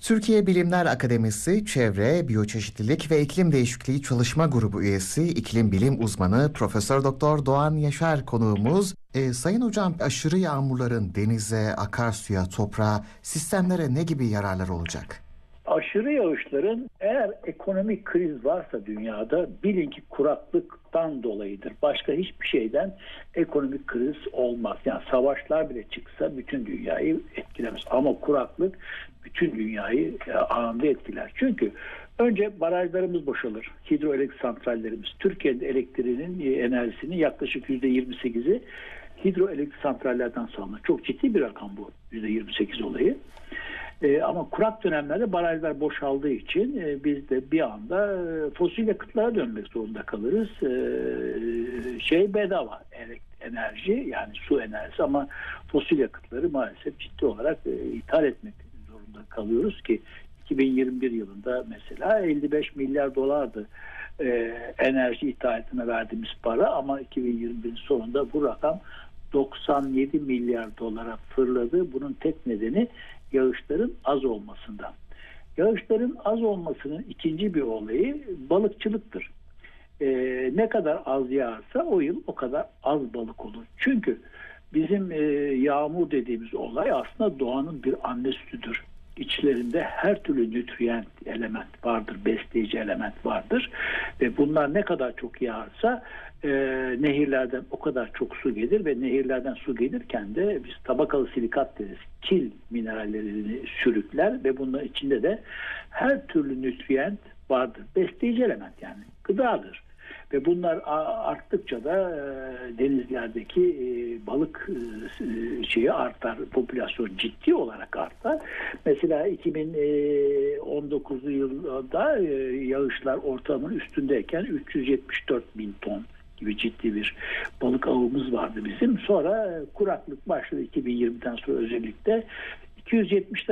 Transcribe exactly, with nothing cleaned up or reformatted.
Türkiye Bilimler Akademisi Çevre, Biyoçeşitlilik ve İklim Değişikliği Çalışma Grubu üyesi, iklim bilim uzmanı Profesör Doktor Doğan Yaşar konuğumuz. E, Sayın Hocam, aşırı yağmurların denize, akarsuya, toprağa, sistemlere ne gibi yararlar olacak? Aşırı yağışların eğer ekonomik kriz varsa dünyada bilin ki kuraklıktan dolayıdır. Başka hiçbir şeyden ekonomik kriz olmaz. Yani savaşlar bile çıksa bütün dünyayı etkilemez. Ama kuraklık bütün dünyayı anında etkiler. Çünkü önce barajlarımız boşalır. Hidroelektrik santrallerimiz. Türkiye'de elektriğinin enerjisinin yaklaşık yüzde yirmi sekizi hidroelektrik santrallerden sağlanır. Çok ciddi bir rakam bu yüzde yirmi sekiz olayı. Ee, ama kurak dönemlerde barajlar boşaldığı için e, biz de bir anda e, fosil yakıtlara dönmek zorunda kalırız. E, şey bedava enerji, yani su enerjisi, ama fosil yakıtları maalesef ciddi olarak e, ithal etmek zorunda kalıyoruz ki iki bin yirmi bir yılında mesela elli beş milyar dolardı e, enerji ithalatına verdiğimiz para, ama iki bin yirmi birin sonunda bu rakam doksan yedi milyar dolara fırladı. Bunun tek nedeni yağışların az olmasından. Yağışların az olmasının ikinci bir olayı balıkçılıktır. Ee, ne kadar az yağarsa o yıl o kadar az balık olur. Çünkü bizim e, yağmur dediğimiz olay aslında doğanın bir anne sütüdür. İçlerinde her türlü nütriyent element vardır, besleyici element vardır. Ve bunlar ne kadar çok yağarsa e, nehirlerden o kadar çok su gelir ve nehirlerden su gelirken de biz tabakalı silikat deriz. Kil minerallerini sürükler ve bunların içinde de her türlü nütriyent vardır. Besleyici element, yani gıdadır. Ve bunlar arttıkça da e, denizlerdeki e, balık e, şeyi artar, popülasyon ciddi olarak artar. Mesela iki bin on dokuz yılında e, yağışlar ortalamanın üstündeyken üç yüz yetmiş dört bin ton gibi ciddi bir balık avımız vardı bizim. Sonra kuraklık başladı iki bin yirmiden sonra, özellikle iki yüz yetmişler